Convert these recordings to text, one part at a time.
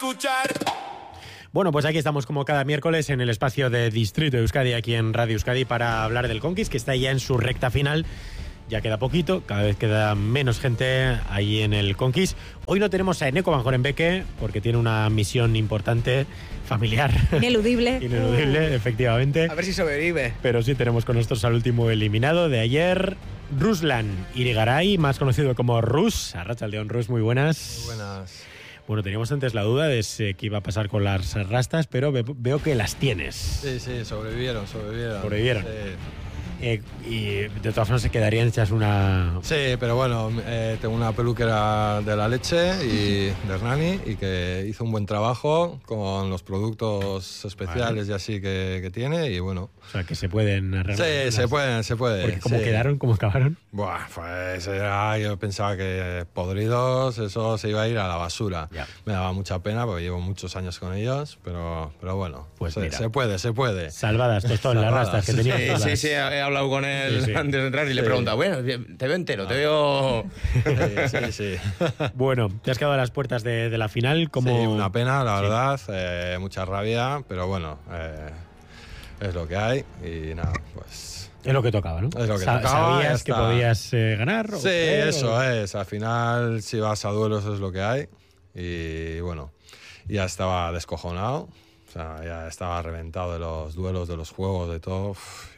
escuchar. Bueno, pues aquí estamos como cada miércoles en el espacio de Distrito Euskadi, aquí en Radio Euskadi, para hablar del Conquist, que está ya en su recta final. Ya queda poquito, cada vez queda menos gente ahí en el Conquist. Hoy no tenemos a Eneko Van Horenbeke porque tiene una misión importante, familiar. Ineludible. Ineludible, efectivamente. A ver si sobrevive. Pero sí tenemos con nosotros al último eliminado de ayer, Ruslan Irigaray, más conocido como Rus. Arratsaldeon, Rus, muy buenas. Muy buenas. Bueno, teníamos antes la duda de qué iba a pasar con las rastas, pero veo que las tienes. Sí, sobrevivieron. Sobrevivieron. Sí. Y de todas formas se quedarían hechas una... Sí, pero bueno, tengo una peluquera de la leche y de Hernani y que hizo un buen trabajo con los productos especiales y así que tiene y bueno. O sea, que se pueden arreglar. Sí, se puede. Porque ¿cómo sí. quedaron? ¿Cómo acabaron? Buah, pues yo pensaba que podridos, eso se iba a ir a la basura. Ya. Me daba mucha pena porque llevo muchos años con ellos, pero bueno, Pues mira. Se puede. Salvadas, todas las rastas que teníamos. Sí, he hablado con él antes de entrar y le he preguntado, bueno, te veo entero, te veo... Sí. Bueno, te has quedado a las puertas de la final. Sí, una pena, la verdad, mucha rabia, pero bueno, es lo que hay y nada, pues... Es lo que tocaba, ¿no? Es lo que tocaba. ¿Sabías que podías ganar? Sí, eso es. Al final, si vas a duelos es lo que hay. Y bueno, ya estaba descojonado. O sea, ya estaba reventado de los duelos, de los juegos, de todo.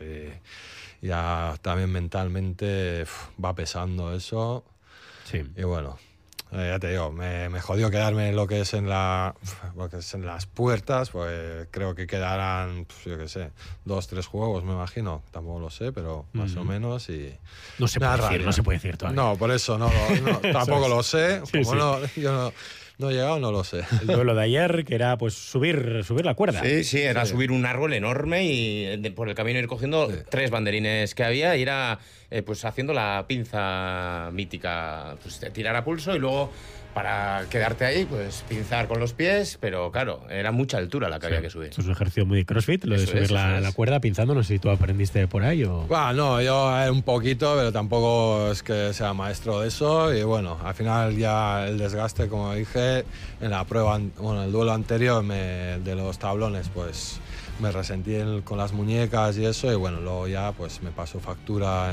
Y ya también mentalmente va pesando eso. Sí. Y bueno, ya te digo, me jodió quedarme en lo que es en las puertas, pues creo que quedarán, yo qué sé, 2-3 juegos, me imagino. Tampoco lo sé, pero más o menos. Y no se puede decir todavía. No, por eso tampoco lo sé. Sí, Como sí. yo no he llegado, no lo sé. El duelo de ayer, que era pues subir la cuerda. Sí, era subir un árbol enorme y por el camino ir cogiendo 3 banderines que había y era pues haciendo la pinza mítica, pues tirar a pulso y luego para quedarte ahí, pues pinzar con los pies, pero claro, era mucha altura la que había que subir. Esto es un ejercicio muy de CrossFit, lo de subir la cuerda pinzando. No sé si tú aprendiste por ahí o... Bueno, no, yo un poquito, pero tampoco es que sea maestro de eso. Y bueno, al final ya el desgaste, como dije, en la prueba, el duelo anterior de los tablones, pues me resentí con las muñecas y eso. Y bueno, luego ya pues me pasó factura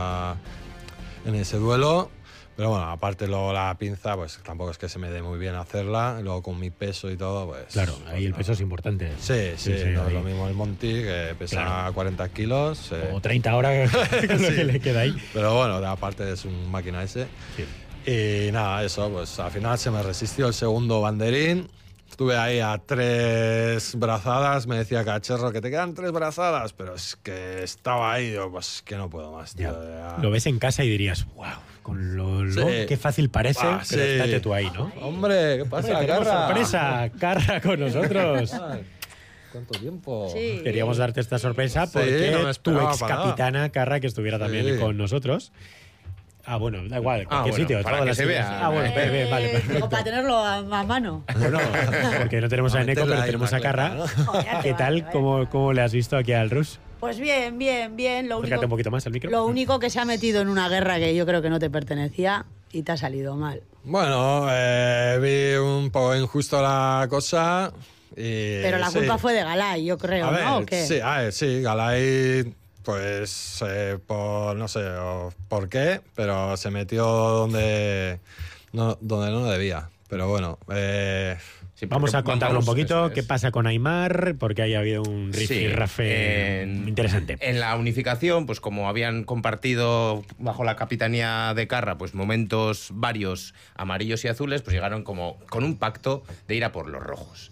en ese duelo. Pero bueno, aparte luego la pinza, pues tampoco es que se me dé muy bien hacerla. Y luego con mi peso y todo, pues... Claro, ahí el peso es importante. Sí, no es lo mismo el Monty, que pesa 40 kilos. O 30 ahora con lo que le queda ahí. Pero bueno, aparte es un máquina ese. Sí. Y nada, eso, pues al final se me resistió el segundo banderín. Estuve ahí a 3 brazadas, me decía Cacharro que te quedan 3 brazadas, pero es que estaba ahí, digo, pues que no puedo más, tío. Ya. Lo ves en casa y dirías, wow, con lo qué fácil parece, pero estate tú ahí, ¿no? Hombre, ¿qué pasa, Carra? Sorpresa, Carra con nosotros. ¿Cuánto tiempo? Sí. Queríamos darte esta sorpresa porque no me tu esperaba ex para capitana, Carra, que estuviera también con nosotros. Bueno, da igual, cualquier sitio. Para que se vea. Vale, perfecto. Digo, para tenerlo a mano. Bueno, porque no tenemos a Eneko, pero tenemos a Carra. ¿Qué tal? ¿Cómo le has visto aquí al Rus? Pues bien. Acércate un poquito más al micro. Lo único que se ha metido en una guerra que yo creo que no te pertenecía y te ha salido mal. Bueno, vi un poco injusto la cosa. Pero la culpa fue de Galay, yo creo, ¿no? ¿O qué? Sí, Galay, pues no sé por qué, pero se metió donde no debía. Pero bueno, Sí, vamos a contarlo un poquito. ¿Qué pasa con Aimar? Porque ahí ha habido un rifirrafe interesante. En la unificación, pues como habían compartido bajo la capitanía de Carra, pues momentos varios amarillos y azules, pues llegaron como con un pacto de ir a por los rojos.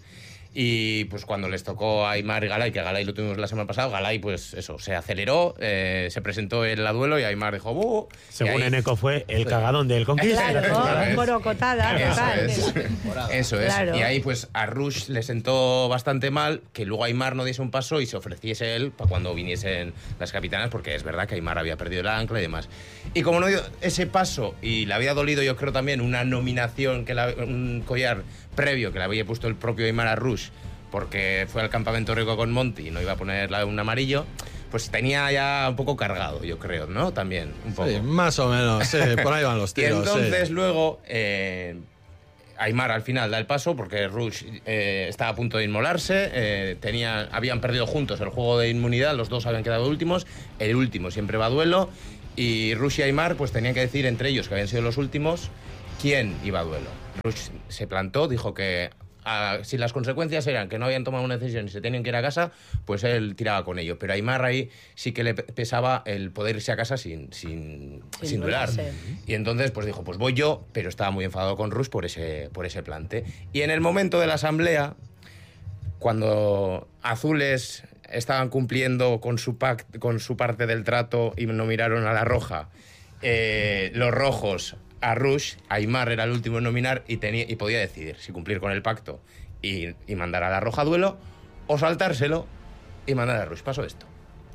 Y pues cuando les tocó a Aimar y Galay, que a Galay lo tuvimos la semana pasada, Galay pues eso, se aceleró, se presentó en la duelo y Aimar dijo ¡buh! Según Eneko fue el cagadón del Conquist. Claro, borocotada, total. Eso es. Claro. Y ahí pues a Rush le sentó bastante mal que luego Aimar no diese un paso y se ofreciese él para cuando viniesen las capitanas, porque es verdad que Aimar había perdido el ancla y demás. Y como no dio ese paso y le había dolido, yo creo también, una nominación, un collar previo que le había puesto el propio Aimar a Rush, porque fue al campamento rico con Monty y no iba a ponerle un amarillo, pues tenía ya un poco cargado, yo creo, ¿no? También, un poco. Sí, más o menos, sí, por ahí van los tiros. Y entonces luego Aimar al final da el paso porque Rush estaba a punto de inmolarse, habían perdido juntos el juego de inmunidad, los dos habían quedado últimos, el último siempre va a duelo y Rush y Aimar pues tenían que decir entre ellos, que habían sido los últimos, quién iba a duelo. Rush se plantó, dijo que si las consecuencias eran que no habían tomado una decisión y se tenían que ir a casa, pues él tiraba con ello. Pero a Aimar ahí sí que le pesaba el poder irse a casa sin duelar. Y entonces pues dijo, pues voy yo, pero estaba muy enfadado con Rush por ese plante. Y en el momento de la asamblea, cuando Azules estaban cumpliendo con su parte del trato y no miraron a la roja, los rojos a Rush, Aimar era el último en nominar y podía decidir si cumplir con el pacto y mandar a la roja a duelo o saltárselo y mandar a Rush. Pasó esto.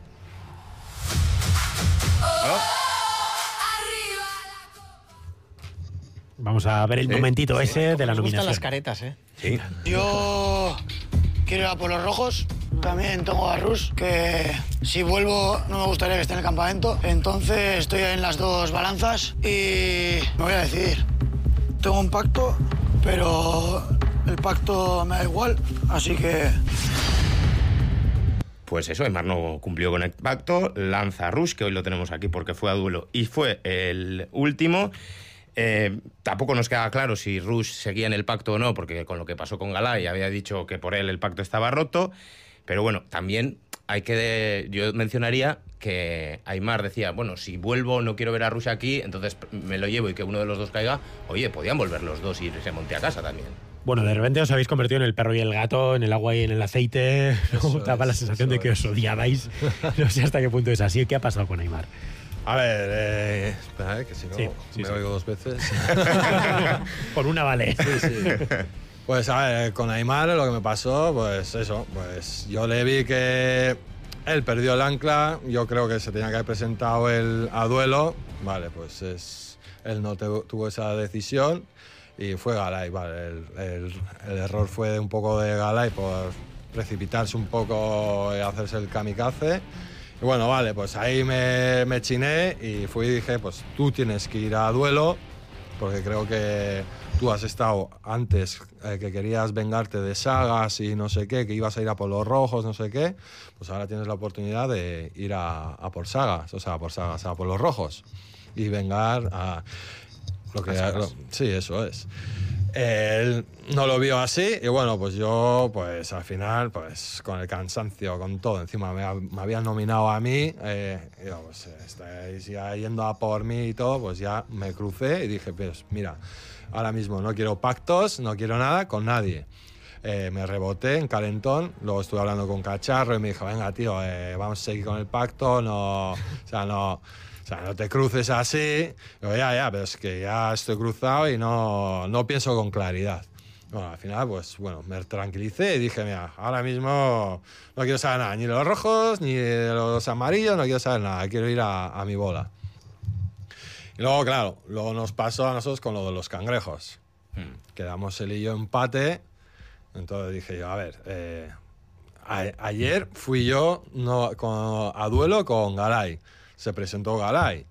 ¿Oh? Vamos a ver el momentito ese de la Me gustan nominación. las caretas, ¿eh? Sí. Yo quiero ir a por los rojos. También tengo a Rush, que si vuelvo no me gustaría que esté en el campamento. Entonces estoy en las dos balanzas y me voy a decidir. Tengo un pacto, pero el pacto me da igual, así que... Pues eso, Aimar no cumplió con el pacto, lanza a Rush, que hoy lo tenemos aquí porque fue a duelo y fue el último. Tampoco nos queda claro si Rush seguía en el pacto o no, porque con lo que pasó con Galay había dicho que por él el pacto estaba roto. Pero bueno, también yo mencionaría que Aimar decía, bueno, si vuelvo no quiero ver a Rush aquí, entonces me lo llevo y que uno de los dos caiga. Oye, podían volver los dos y irse a monte a casa también. Bueno, de repente os habéis convertido en el perro y el gato, en el agua y en el aceite. ¿No? Daba la sensación de que os odiabais. No sé hasta qué punto es así. ¿Qué ha pasado con Aimar? A ver, espera, que si no Sí, me oigo dos veces. Por una vale. Sí. Pues a ver, con Aimar lo que me pasó, pues eso, pues yo le vi que él perdió el ancla, yo creo que se tenía que haber presentado él a duelo, vale, pues él no tuvo esa decisión y fue Galay, vale, el error fue un poco de Galay por precipitarse un poco y hacerse el kamikaze. Y bueno, vale, pues ahí me chiné y fui y dije, pues tú tienes que ir a duelo, porque creo que tú has estado antes que querías vengarte de Sagas y no sé qué, que ibas a ir a por los rojos, no sé qué, pues ahora tienes la oportunidad de ir a por Sagas, o sea, a por los rojos y vengar a lo que... sí, eso es. Él no lo vio así y bueno, pues yo, pues al final, pues con el cansancio, con todo, encima me habían nominado a mí, yo, pues estáis ya yendo a por mí y todo, pues ya me crucé y dije, pues mira, ahora mismo no quiero pactos, no quiero nada con nadie. Me reboté en calentón, luego estuve hablando con Cacharro y me dijo, venga tío, vamos a seguir con el pacto, no te cruces así. Digo, ya, pero es que ya estoy cruzado y no pienso con claridad. Bueno, al final, pues bueno, me tranquilicé y dije, mira, ahora mismo no quiero saber nada, ni de los rojos, ni de los amarillos, no quiero saber nada, quiero ir a mi bola. Y luego, claro, nos pasó a nosotros con lo de los cangrejos. Quedamos él y yo empate, entonces dije yo, a ver, ayer fui yo a duelo con Galay. Se presentó Galay.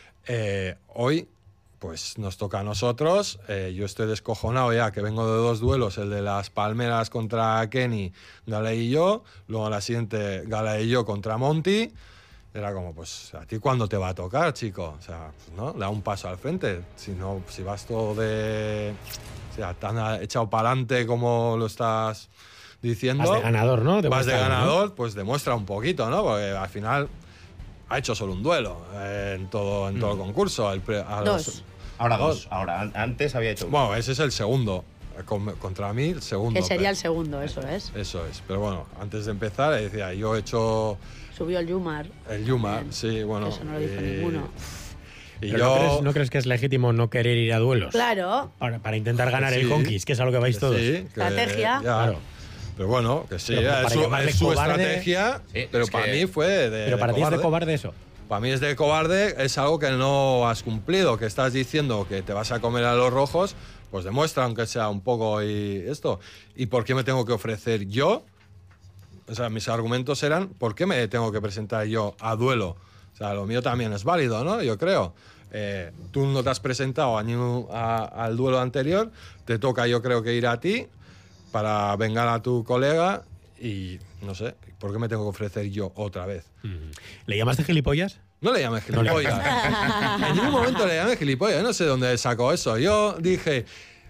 Hoy, pues nos toca a nosotros. Yo estoy descojonado ya, que vengo de dos duelos, el de las palmeras contra Kenny, Galay y yo. Luego a la siguiente, Galay y yo contra Monty. Era como, pues, ¿a ti cuándo te va a tocar, chico? O sea, pues, ¿no? Da un paso al frente. Si vas todo de... O sea, tan echado para adelante como lo estás diciendo... Vas de ganador, ¿no? Vas de ganador, ¿no? Pues demuestra un poquito, ¿no? Porque al final... Ha hecho solo un duelo en todo el concurso. Dos. Ahora dos. Ahora, antes había hecho uno. Bueno, ese es el segundo. Contra mí, el segundo. Que sería el segundo, eso es. Eso es. Pero bueno, antes de empezar, decía, yo he hecho... Subió el Yumar. El Yumar, Bien. sí, bueno. Eso no lo dijo ninguno. Y Pero yo... ¿no crees que es legítimo no querer ir a duelos? Claro. Para intentar ganar el Sí. Conquist, que es a lo que vais todos. Sí, Estrategia. Claro. Pero bueno, que sí, Pero para llamarle es su cobarde- estrategia, Sí, pero es para que- mí fue de Pero para ti es de cobarde eso. Para mí es de cobarde, es algo que no has cumplido, que estás diciendo que te vas a comer a los rojos, pues demuestra aunque sea un poco y esto. ¿Y por qué me tengo que ofrecer yo? O sea, mis argumentos eran, ¿por qué me tengo que presentar yo a duelo? O sea, lo mío también es válido, ¿no? Yo creo. tú no te has presentado al duelo anterior, te toca yo creo que ir a ti para vengar a tu colega y no sé, ¿por qué me tengo que ofrecer yo otra vez? ¿Le llamaste gilipollas? No le llamé gilipollas. En ningún momento le llamé gilipollas, no sé dónde sacó eso. Yo dije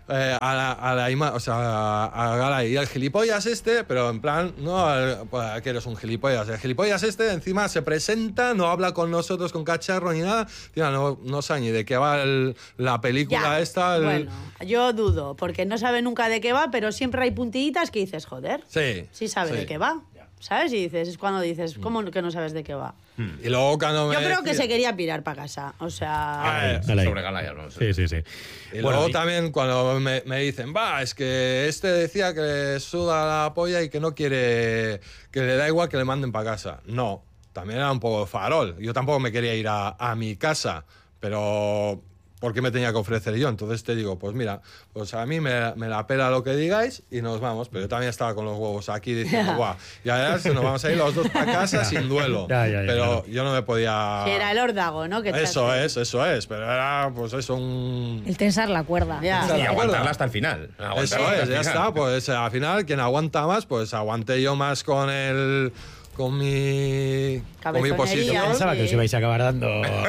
a Galay, y el gilipollas pero en plan, no, que eres un gilipollas. El gilipollas encima se presenta, no habla con nosotros, con Cacharro ni nada. Tía, no sabe ni de qué va la película esta. Bueno, yo dudo, porque no sabe nunca de qué va, pero siempre hay puntillitas que dices, joder, sí sabe de qué va. ¿Sabes? Y dices, es cuando dices, ¿cómo que no sabes de qué va? Y luego cuando yo creo que se quería pirar para casa. O sea... Sobre Galay hablamos. Sí. Y luego también cuando me dicen, es que decía que le suda la polla y que no quiere, que le da igual que le manden para casa. No, también era un poco farol. Yo tampoco me quería ir a mi casa, pero... ¿por qué me tenía que ofrecer yo? Entonces te digo, pues mira, pues a mí me la pela lo que digáis y nos vamos. Pero yo también estaba con los huevos aquí diciendo, guau, ya verás, nos vamos a ir los dos para casa sin duelo. Pero yo no me podía... Sí, era el órdago, ¿no? Eso es. Pero era, pues eso, el tensar la cuerda. Y aguantarla hasta el final. Eso es, ya está. Pues al final, quien aguanta más, pues aguanté yo más con mi posición. Pensaba que os ibais a acabar dando.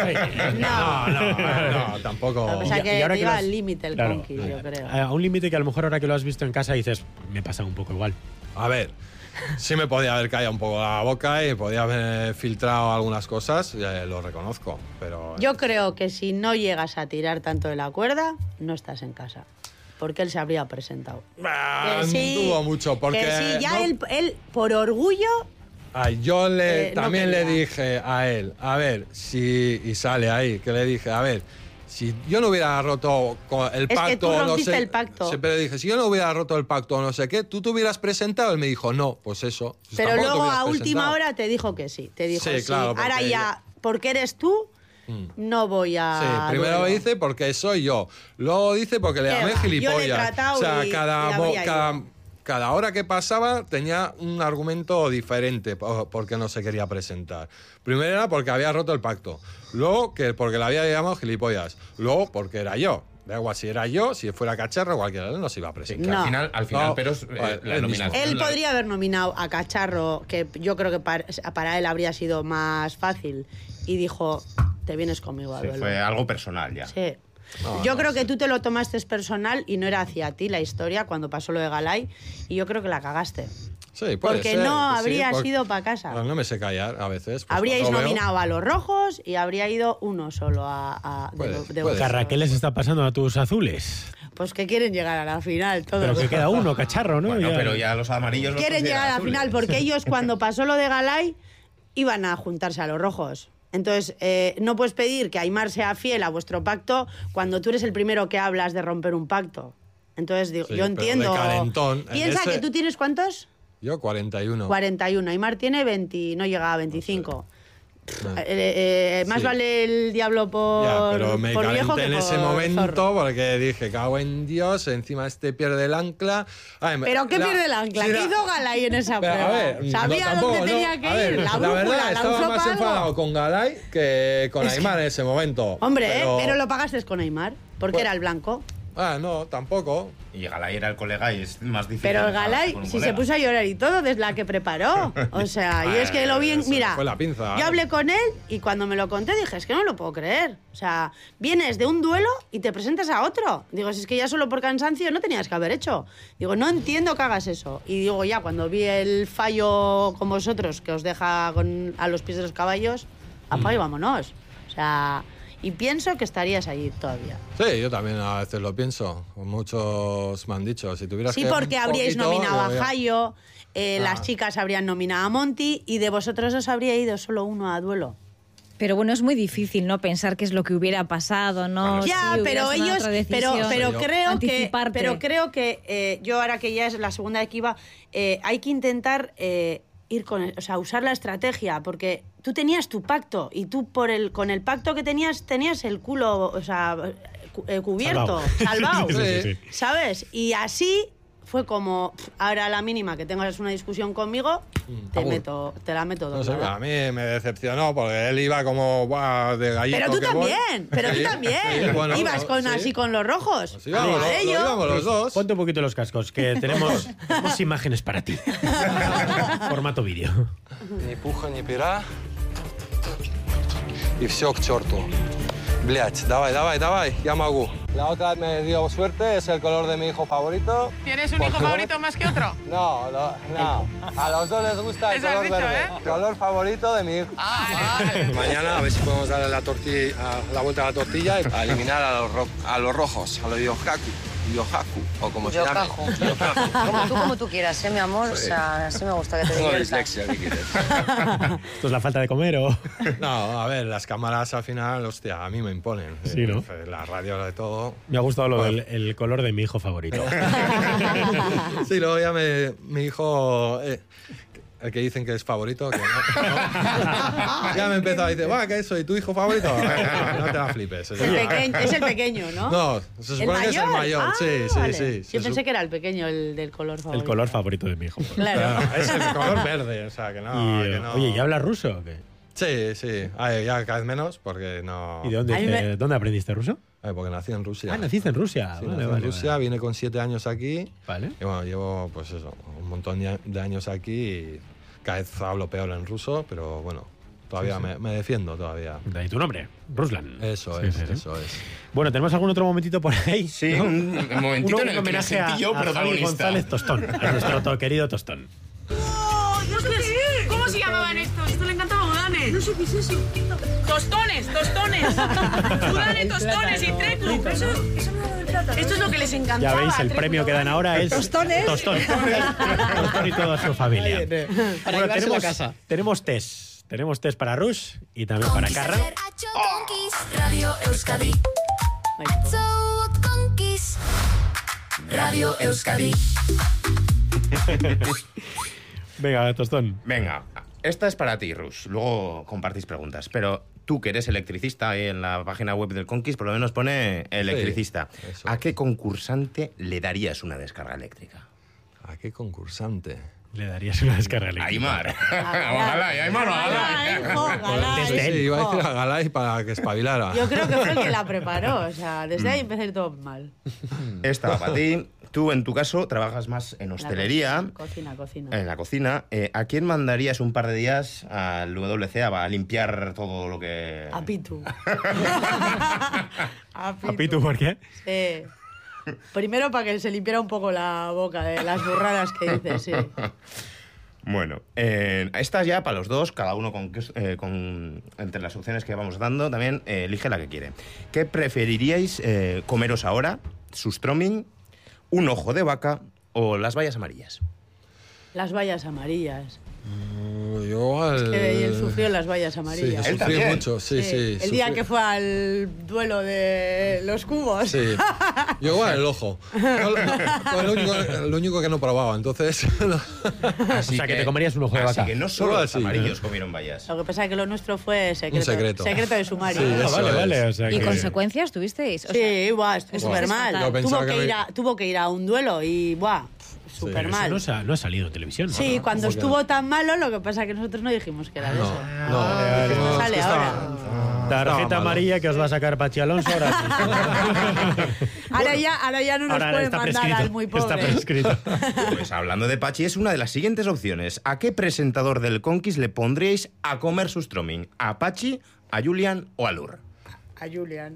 No, tampoco. O sea, que ahora iba al límite el Conquis, yo creo. A un límite que a lo mejor ahora que lo has visto en casa dices, me pasa un poco igual. A ver, sí me podía haber caído un poco la boca y podía haber filtrado algunas cosas, lo reconozco, pero... Yo creo que si no llegas a tirar tanto de la cuerda, no estás en casa. Porque él se habría presentado. Dudo mucho, porque... Que sí, ya él por orgullo... yo también le dije a él, a ver, y sale ahí, que le dije, a ver, si yo no hubiera roto el pacto... Es que tú rompiste el pacto. Pero dije, si yo no hubiera roto el pacto o no sé qué, ¿tú te hubieras presentado? Él me dijo, no, pues eso. Pero luego a última hora te dijo que sí. Te dijo, sí, claro, ahora ya, porque eres tú, no voy a... Sí, primero dice porque soy yo, luego dice porque le llamé gilipollas. Yo le he tratado cada hora que pasaba tenía un argumento diferente porque no se quería presentar. Primero era porque había roto el pacto. Luego porque le había llamado gilipollas. Luego porque era yo. Da igual si era yo, si fuera Cacharro, cualquiera no se iba a presentar. Sí, al final, pero la nominación... Él podría haber nominado a Cacharro, que yo creo que para él habría sido más fácil. Y dijo, te vienes conmigo a duelo. Fue algo personal ya. Sí. Yo creo que tú te lo tomaste personal y no era hacia ti la historia cuando pasó lo de Galay y yo creo que la cagaste. Sí, porque no habrías ido para casa. No me sé callar a veces. Pues habríais nominado a los rojos y habría ido uno solo ¿Qué Raquel les está pasando a tus azules? Pues que quieren llegar a la final todos. Pero que queda uno, Cacharro, ¿no? Bueno, pero ya los amarillos quieren llegar a la final porque ellos cuando pasó lo de Galay iban a juntarse a los rojos. Entonces, no puedes pedir que Aimar sea fiel a vuestro pacto cuando tú eres el primero que hablas de romper un pacto. Entonces, digo, yo entiendo... Piensa que tú tienes ¿cuántos? Yo 41. 41. Aimar tiene 20, no llega a 25. Más vale el diablo por pero me por viejo que en ese por momento zorro. Porque dije, cago en Dios, encima pierde el ancla. ¿Pero qué pierde el ancla? ¿Qué hizo Galay en esa prueba? ¿Sabía dónde tenía que ir? La brújula, verdad, la estaba usó más para enfadado algo. con Galay que con Aimar en ese momento. Hombre, pero lo pagaste con Aimar, porque era el blanco. No, tampoco. Y Galay era el colega y es más difícil. Pero el Galay, si se puso a llorar y todo, desde la que preparó. O sea, y es que lo vi... Mira, fue la pinza, yo hablé con él y cuando me lo conté dije, es que no lo puedo creer. O sea, vienes de un duelo y te presentas a otro. Digo, si es que ya solo por cansancio no tenías que haber hecho. Digo, no entiendo que hagas eso. Y digo, ya, cuando vi el fallo con vosotros, que os deja a los pies de los caballos, apaga y vámonos. O sea... Y pienso que estarías allí todavía. Sí, yo también a veces lo pienso. Muchos me han dicho, si tuvieras que... Sí, porque habríais nominado a Jayo, las chicas habrían nominado a Monty y de vosotros dos habría ido solo uno a duelo. Pero bueno, es muy difícil, ¿no? Pensar qué es lo que hubiera pasado, ¿no? Bueno, ya, pero ellos... Pero creo que yo ahora que ya es la segunda vez que iba, hay que intentar... ir usar la estrategia, porque tú tenías tu pacto y tú con el pacto que tenías el culo, cubierto, salvado, sí. ¿sabes? Y así fue como, ahora a la mínima que tengas una discusión conmigo, te la meto No sé, doblada. a mí me decepcionó porque él iba como ¡buah! De gallito. Pero tú que también, voy. pero tú también. Sí, bueno, Ibas con, sí. así con los rojos. Pues íbamos, Vale, lo yo. íbamos los dos. Ponte un poquito los cascos, que tenemos imágenes para ti. Formato vídeo. Ni puja, ni pira. Y все к черту. Блять, давай, ya могу. La otra me dio suerte, es el color de mi hijo favorito. ¿Tienes un hijo favorito más que otro? No. A los dos les gusta el Eso has color dicho, verde. ¿eh? Color favorito de mi hijo. Vale. Mañana a ver si podemos darle la vuelta a la tortilla y a eliminar a los rojos, a los Yohaku, o como se llame. Como tú quieras, mi amor. O sea, así me gusta que te Tengo diviertas. dislexia, ¿qué quieres? ¿Esto es la falta de comer o...? No, a ver, las cámaras al final, hostia, a mí me imponen. Sí, ¿no? La radio, de todo. Me ha gustado lo del el color de mi hijo favorito. Sí, luego ya mi hijo, el que dicen que es favorito, que no. Ya me empezó a decir, va, ¿qué es eso? ¿Y tu hijo favorito? No te la flipes. Es el pequeño, ¿no? No, se supone que es el mayor. Ah, Sí. vale. Yo pensé que era el pequeño, el del color favorito. El color favorito de mi hijo. Claro. Es el color verde, o sea, que no. Y, que no. Oye, ¿y hablas ruso o qué? Sí. Ay, ya cada vez menos, porque no. ¿Y de dónde, dónde aprendiste ruso? Porque nací en Rusia. Ah, naciste en Rusia. Sí, Vale, nací en vale, Rusia, vine con 7 años aquí. Vale. Y bueno, llevo, pues eso, un montón de años aquí y cada vez hablo peor en ruso, pero bueno, todavía me defiendo todavía. De ahí tu nombre, Ruslan. Eso Sí, es, sí, sí. eso es. Bueno, ¿tenemos algún otro momentito por ahí? Sí, un momentito en el que me homenaje sentí yo a Javi protagonista. González Tostón, a nuestro querido Tostón. ¿Cómo se llamaban estos? Esto le encantaba a Udane. No sé qué es eso. Tostones. Udane, tostones y trecu. Eso no del plátano. Esto es lo que les encantaba. Ya veis, el trecu, premio que dan ahora es... ¿Tostones? Tostón. Tostón y toda su familia. Para llevárselo a casa. Tenemos test. Tenemos test para Rush y también para Carra. Radio Euskadi. Radio Euskadi. Venga, Tostón. Venga, esta es para ti, Rush. Luego compartís preguntas. Pero tú, que eres electricista, ahí en la página web del Conquist, por lo menos pone electricista. Sí, eso. ¿A qué concursante le darías una descarga eléctrica? ¿A qué concursante? Le darías una descarga eléctrica. Aymar. Ojalá, Aymar, ojalá. Sí, iba a decir a Galay para que espabilara. Yo creo que fue el que la preparó. O sea, desde ahí empecé todo mal. Esta va para ti. Tú, en tu caso, trabajas más en hostelería. Cocina. En la cocina. ¿A quién mandarías un par de días al WC a limpiar todo lo que...? A Pitu. ¿A Pitu por qué? Sí. Primero para que se limpiara un poco la boca de las burradas que dice, sí. Bueno, esta ya para los dos, cada uno entre las opciones que vamos dando, también elige la que quiere. ¿Qué preferiríais comeros ahora? ¿Sustroming, un ojo de vaca o las bayas amarillas? Las bayas amarillas. Yo Que él sufrió las bayas amarillas. Sí, Él sufrí también. mucho, sí. El día que fue al duelo de los cubos. Sí. Yo igual el ojo. Lo único que no probaba, entonces... Así O sea, que te comerías un ojo de vaca. Así que no solo Igual los sí, amarillos comieron bayas. Lo que pasa es que lo nuestro fue secreto. Un secreto. Secreto de sumario. Sí, Ah, eso vale, es. vale. O sea ¿Y que- consecuencias tuvisteis? O Sí, sea, buah, estuvo eso súper es mal. fatal. Yo pensaba Tuvo que ir a un duelo y, buah, súper Pero mal. eso no ha salido en televisión, ¿no? Sí, cuando ¿Cómo que estuvo tan malo, lo que pasa es que nosotros no dijimos que era de eso. No, no, es sale que ahora. Tarjeta Estaba malo. amarilla que os va a sacar Pachi Alonso ahora. Ahora ya no nos Ahora pueden está mandar prescrito. al muy Está pobre. prescrito. Pues hablando de Pachi, es una de las siguientes opciones. ¿A qué presentador del Conquist le pondríais a comer sustroming? ¿A Pachi, a Julian o a Lur? A Julian.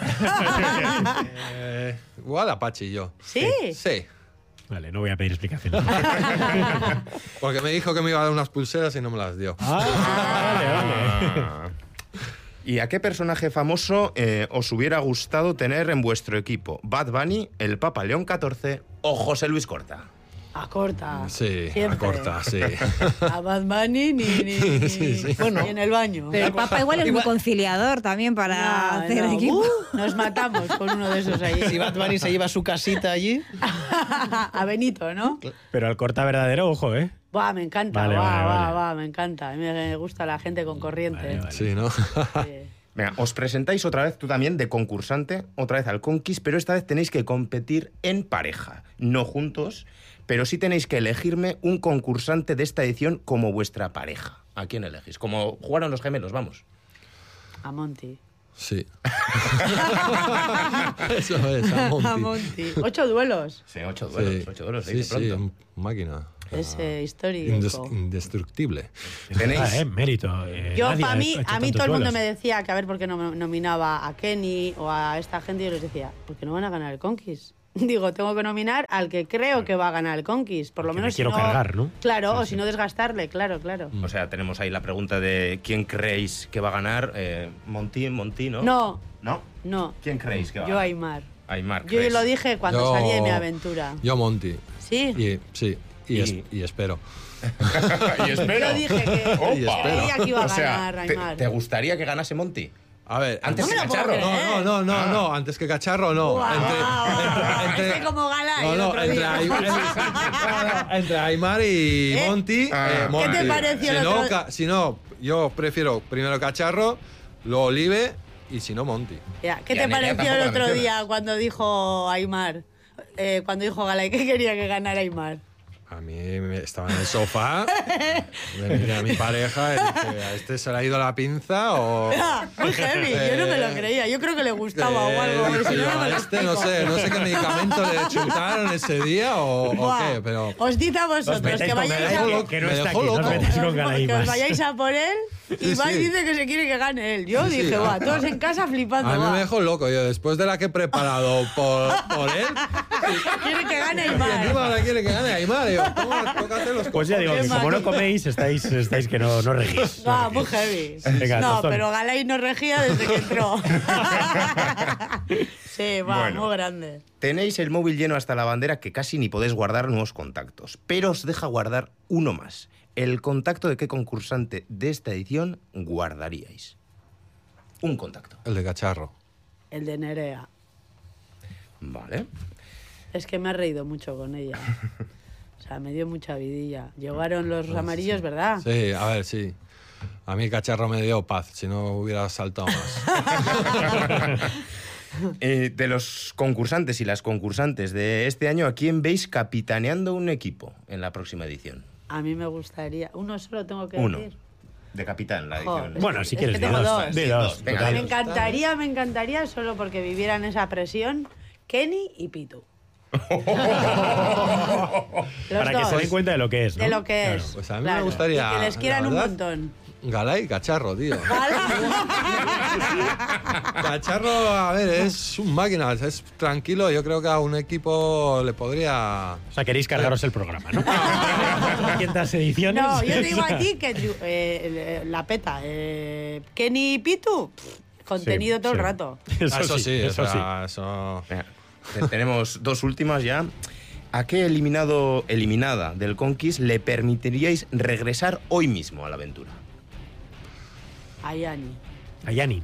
Igual Apache yo. ¿Sí? Sí. Vale, no voy a pedir explicaciones. Porque me dijo que me iba a dar unas pulseras y no me las dio. Vale. ¿Y a qué personaje famoso os hubiera gustado tener en vuestro equipo? ¿Bad Bunny, el Papa León XIV o José Luis Corta? A corta. Sí, Siempre. a corta, sí. A Bad Bunny ni Bueno. ni en el baño. Pero el Papa igual es muy conciliador también para No, hacer no. equipo. Nos matamos con uno de esos ahí. Si Bad Bunny se lleva su casita allí. A Benito, ¿no? Pero al corta verdadero, ojo, ¿eh? Buah, me encanta, Vale, vale, vale. me encanta. A mí me gusta la gente con corriente. Vale, vale. Sí, ¿no? Sí. Venga, os presentáis otra vez, tú también, de concursante, otra vez al Conquist, pero esta vez tenéis que competir en pareja, no juntos, pero sí tenéis que elegirme un concursante de esta edición como vuestra pareja. ¿A quién elegís? Como jugaron los gemelos, vamos. A Monty. Sí. Eso es, a Monty. A Monty. 8 duelos. Sí, 8 duelos, Sí. 8 duelos, Sí, de pronto. sí, máquina. Es histórico. Indestructible. Tenéis... mérito. Yo, nadie para mí, ha hecho a mí tantos todo el mundo duelos. me decía que a ver por qué no nominaba a Kenny o a esta gente, y yo les decía, porque no van a ganar el Conquist. Digo, tengo que nominar al que creo que va a ganar el Conquist, por lo Que me menos quiero si no, cargar, ¿no? Claro, o si no desgastarle, claro. O sea, tenemos ahí la pregunta de quién creéis que va a ganar. Monty, ¿no? No. ¿No? No. ¿Quién creéis que va a Yo ganar? Aymar. Aymar, Yo ¿creéis? lo dije cuando Yo- salí de mi aventura. Yo Monty. ¿Sí? Y espero. Y espero. Yo dije que Opa. creía que iba a O sea, ganar Aymar. ¿te gustaría que ganase Monty? A ver, Antes No me que lo puedo Cacharro. creer. no, antes que Cacharro no. Guau, Entre- Este como Galay No, el no, otro entre, día. entre Aymar y Monty. Monty. ¿Qué te pareció si el no, otro? si no, yo prefiero primero Cacharro, luego Olive y si no Monty. Ya, ¿qué Y a te Nerea pareció el tampoco la otro mencionas. día cuando dijo Aymar? Cuando dijo Galay que quería que ganara Aymar. A mí estaba en el sofá, me miré a mi pareja y dije, ¿a este se le ha ido la pinza o...? Muy heavy, yo no me lo creía. Yo creo que le gustaba o algo. porque si no, no me lo este no explico. sé qué medicamento le chutaron ese día o Buah. qué, pero... Os dice a vosotros metáis que con vayáis Galay, a... loco, que no me está dejó aquí, no os loco. metáis con Galay que os más. vayáis a por él y Sí, va y sí. dice que se quiere que gane él. Yo Sí, sí. dije, va, todos en casa flipando. A mí va. me dejó loco, yo después de la que he preparado por él, Quiere que gane y encima Aymar. ahora quiere que gane Aymar, y yo, toma, tócate los Pues ya digo que Qué como mal. no coméis, estáis que no regís. Va, muy heavy. Venga, No, Tostón. pero Galay no regía desde que entró. Sí, va, Bueno. muy grande. Tenéis el móvil lleno hasta la bandera que casi ni podéis guardar nuevos contactos, pero os deja guardar uno más. ¿El contacto de qué concursante de esta edición guardaríais? Un contacto. El de Cacharro. El de Nerea. Vale. Es que me ha reído mucho con ella. O sea, me dio mucha vidilla. Llegaron los amarillos, ¿verdad? Sí, a ver, sí. A mí Cacharro me dio paz, si no hubiera saltado más. De los concursantes y las concursantes de este año, ¿a quién veis capitaneando un equipo en la próxima edición? A mí me gustaría... Uno solo tengo que Uno. decir. De capitán, la Jo, edición. es Bueno, que- si es quieres, que di tengo dos. dos. Di dos. Venga, total. Me encantaría solo porque vivieran esa presión Kenny y Pitu. Los Para que dos. se den cuenta de lo que es, ¿no? De lo que es. Pues a mí me claro. gustaría, Y que les quieran la un verdad, montón. Galay y Cacharro, tío. Cacharro, a ver, es un máquina, es tranquilo. Yo creo que a un equipo le podría... O sea, queréis cargaros el programa, ¿no? 500 ediciones. No, yo te digo a ti que la peta. Kenny y Pitu, contenido Sí, todo el sí. rato. Eso sí, eso sí. eso... Venga, tenemos dos últimas ya. ¿A qué eliminada del Conquist le permitiríais regresar hoy mismo a la aventura? A Yani. A Yani.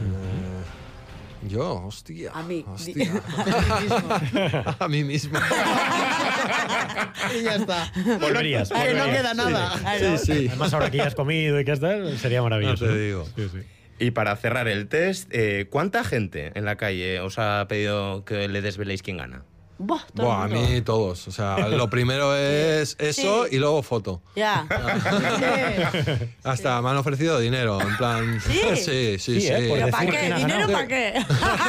Yo, hostia. A mí. Hostia. A mí mismo. A mí mismo. Y ya está. Volverías. Que no volverías. queda nada. Claro. Sí, sí. Además, ahora que ya has comido y que está, sería maravilloso. No te digo. Sí, sí. Y para cerrar el test, ¿cuánta gente en la calle os ha pedido que le desveléis quién gana? Buah, todo Buah, a el mundo. mí todos. O sea, lo primero es eso Sí. y luego foto. Ya. Sí. Hasta me han ofrecido dinero, en plan... ¿Sí? Sí, sí, Sí, sí. ¿eh? Por ¿Pero decir para qué? quién ha ¿Dinero ganado. para qué?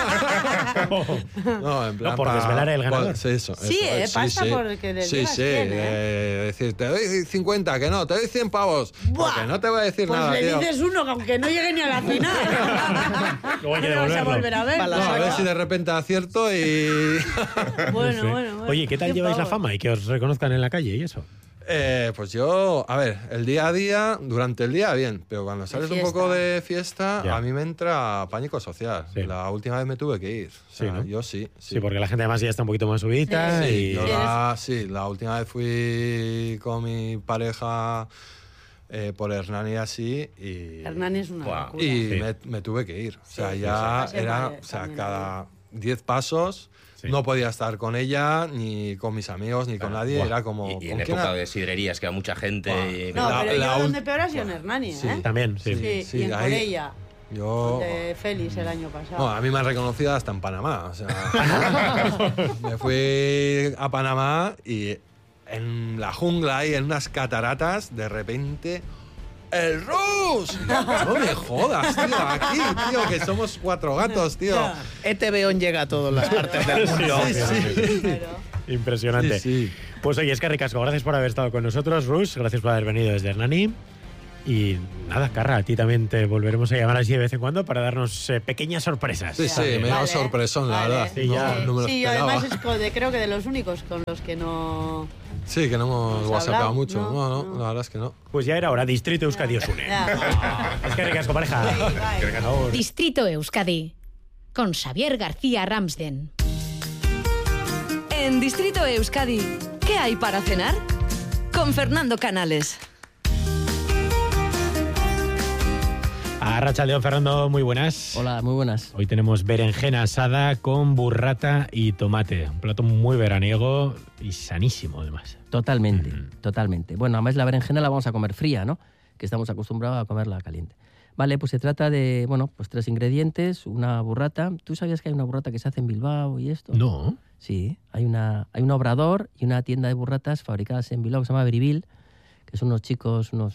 No, en plan No, por desvelar el ganador. Sí, eso, Sí, eso, pasa porque les Sí, digas sí. quién, Decir, te doy 50, que no, te doy 100 pavos. Buah. Porque no te voy a decir Pues nada, le tío. dices uno, que aunque no llegue ni a la final. Luego hay que no lo vas a devolverlo. volver a ver. Para la No, a ver saca. si de repente acierto y... Bueno, Sí. bueno. Oye, ¿qué tal Qué lleváis la pavos. fama y que os reconozcan en la calle y eso? Pues yo, a ver, el día a día, durante el día bien, pero cuando sales un fiesta. poco de fiesta, Ya. a mí me entra pánico social. Sí. La última vez me tuve que ir. O sea, Sí, ¿no? yo sí. Sí, porque la gente además ya está un poquito más subidita Sí. y... Yo Sí, la última vez fui con mi pareja por Hernani y así y, Hernani es una Buah. locura. y Sí. me tuve que ir. O sea, Sí, ya sí, era, sí, o sea, también cada 10 pasos Sí. no podía estar con ella, ni con mis amigos, ni con nadie. Buah. Era como... Y en ¿con quién época ha- de sidrerías, que a mucha gente... Buah. y- No, La- pero la yo ul- donde peor ha sido en Hernani, Sí. ¿eh? También, sí. Sí, Sí, y en ahí- Corella. De Félix el año pasado. Bueno, a mí me han reconocido hasta en Panamá. O sea, me fui a Panamá y en la jungla y en unas cataratas, de repente... ¡El Rus! No me jodas, tío, aquí, tío, que somos 4 gatos, tío. ETV llega a todas las partes del mundo. Sí. Impresionante. Sí. Pues oye, es que ricasco, gracias por haber estado con nosotros, Rus, gracias por haber venido desde Hernani. Y nada, Carra, a ti también te volveremos a llamar así de vez en cuando para darnos pequeñas sorpresas. Sí, me he dado sorpresón, la verdad. Sí, ya. No me lo Sí, esperaba. además creo que de los únicos con los que no... Sí, que no hemos ¿Hemos whatsappado hablado? mucho. No. No, la verdad es que no. Pues ya era hora, Distrito Euskadi os une. Es que ricasco, pareja. Agur. Distrito Euskadi, con Xavier García Ramsden. En Distrito Euskadi, ¿qué hay para cenar? Con Fernando Canales. Arratsaldeon, Fernando, muy buenas. Hola, muy buenas. Hoy tenemos berenjena asada con burrata y tomate. Un plato muy veraniego y sanísimo, además. Totalmente, totalmente. Bueno, además la berenjena la vamos a comer fría, ¿no? Que estamos acostumbrados a comerla caliente. Vale, pues se trata de, pues 3 ingredientes, una burrata. ¿Tú sabías que hay una burrata que se hace en Bilbao y esto? No. Sí, hay un obrador y una tienda de burratas fabricadas en Bilbao que se llama Berivil, que son unos chicos, unas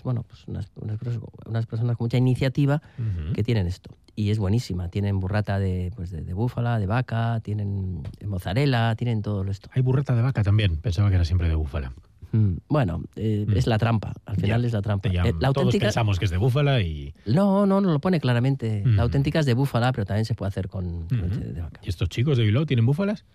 personas con mucha iniciativa que tienen esto. Y es buenísima. Tienen burrata de búfala, de vaca, tienen mozzarella, tienen todo esto. Hay burrata de vaca también. Pensaba que era siempre de búfala. Bueno, es la trampa. Al final es la trampa. La Todos auténtica... pensamos que es de búfala y... No lo pone claramente. La auténtica es de búfala, pero también se puede hacer con de vaca. ¿Y estos chicos de Bilbao tienen búfalas?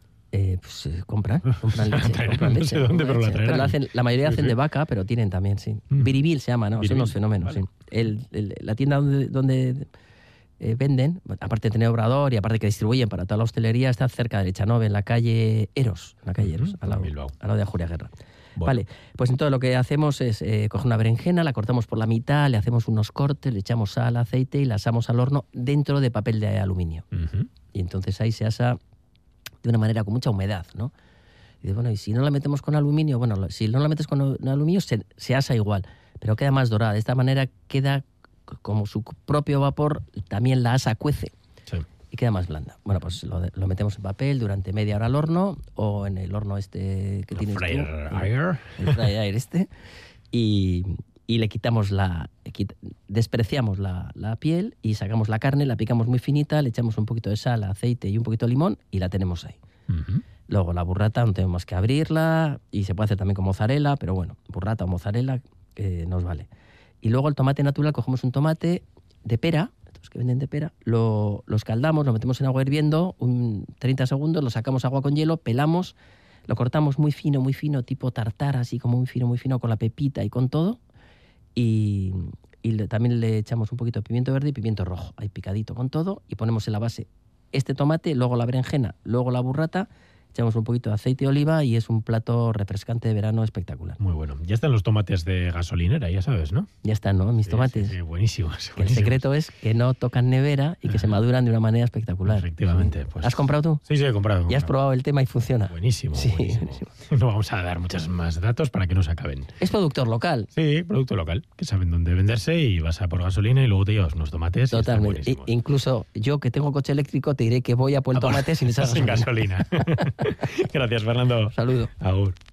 Compran leche. No sé dónde, pero la traerán. Pero la mayoría hacen de vaca, pero tienen también, sí. Birivil se llama, ¿no? Birivil. Son unos fenómenos, Vale. sí. La tienda donde venden, aparte de tener obrador y aparte que distribuyen para toda la hostelería, está cerca de Echanove, en la calle Eros, al lado de Ajuria Guerra. Bueno. Vale, pues entonces lo que hacemos es coger una berenjena, la cortamos por la mitad, le hacemos unos cortes, le echamos sal, aceite y la asamos al horno dentro de papel de aluminio. Y entonces ahí se asa de una manera con mucha humedad, ¿no? Y bueno, y si no la metemos con aluminio, bueno, si no la metes con aluminio se asa igual, pero queda más dorada. De esta manera queda como su propio vapor, también la asa cuece. Sí. Y queda más blanda. Bueno, pues lo metemos en papel durante media hora al horno o en el horno que tienes tú. El fryer air y le quitamos despreciamos la piel y sacamos la carne, la picamos muy finita, le echamos un poquito de sal, aceite y un poquito de limón y la tenemos ahí. Luego la burrata no tenemos que abrirla y se puede hacer también con mozzarella, pero bueno, burrata o mozzarella nos vale. Y luego el tomate natural, cogemos un tomate de pera, estos que venden de pera, lo escaldamos, lo metemos en agua hirviendo, 30 segundos, lo sacamos agua con hielo, pelamos, lo cortamos muy fino, tipo tartar, así como muy fino, con la pepita y con todo. Y también le echamos un poquito de pimiento verde y pimiento rojo, ahí picadito con todo, y ponemos en la base este tomate, luego la berenjena, luego la burrata, echamos un poquito de aceite de oliva y es un plato refrescante de verano espectacular. Muy bueno. Ya están los tomates de gasolinera, ya sabes, ¿no? Ya están, ¿no? Mis tomates. Sí, buenísimos. El secreto es que no tocan nevera y que se maduran de una manera espectacular. Efectivamente. Pues... ¿Has comprado tú? Sí, he comprado. ¿Y has probado el tema y funciona? Buenísimo, sí, buenísimo. No vamos a dar muchos más datos para que no se acaben. ¿Es productor local? Sí, producto local, que saben dónde venderse y vas a por gasolina y luego te llevas unos tomates. Totalmente. Incluso yo, que tengo coche eléctrico, te diré que voy a por el tomate sin esa sin gasolina. Gracias, Fernando. Saludo. Agur.